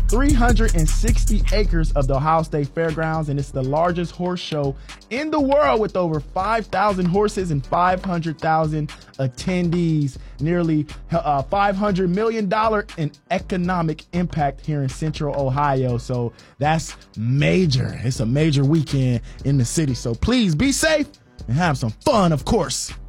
360 acres of the Ohio State Fairgrounds, and it's the largest horse show in the world with over 5,000 horses and 500,000 attendees. Nearly $500 million in economic impact here in Central Ohio. So that's major. It's a major weekend in the city. So please be safe and have some fun, of course.